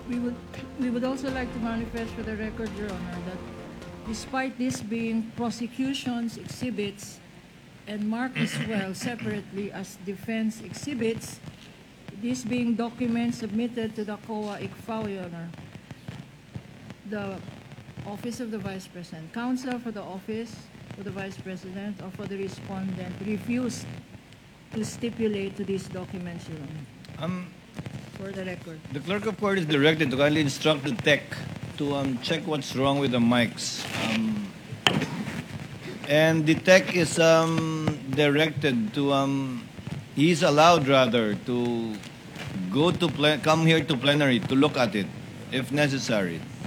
We would, we would also like to manifest for the record, Your Honor, that despite this being prosecution's exhibits and marked as well separately as defense exhibits, this being documents submitted to the COA ICFAO, Your Honor, the Office of the Vice President, counsel for the Office of the Vice President or for the respondent refused to stipulate to these documents, Your Honor. For the record. The clerk of court is directed to kindly instruct the tech to check what's wrong with the mics. And the tech is directed to, he's allowed rather to go to come here to plenary to look at it if necessary.